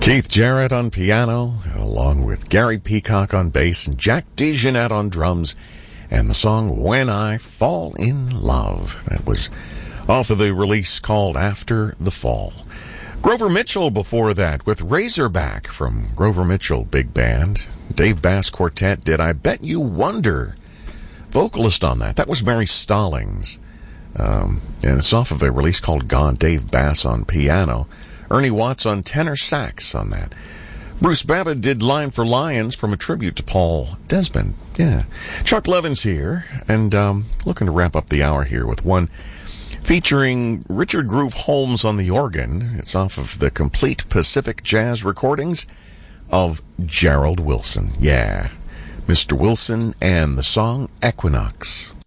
Keith Jarrett on piano, along with Gary Peacock on bass and Jack DeJohnette on drums, and the song When I Fall in Love. That was off of the release called After the Fall. Grover Mitchell before that with Razorback from Grover Mitchell Big Band. Dave Bass Quartet did I Bet You Wonder. Vocalist on that was Mary Stallings. And it's off of a release called Gone. Dave Bass on piano. Ernie Watts on tenor sax on that. Bruce Babbitt did Line for Lions from a tribute to Paul Desmond. Yeah. Chuck Levin's here, and looking to wrap up the hour here with one featuring Richard Groove Holmes on the organ. It's off of the Complete Pacific Jazz recordings of Gerald Wilson. Yeah. Mr. Wilson and the song Equinox.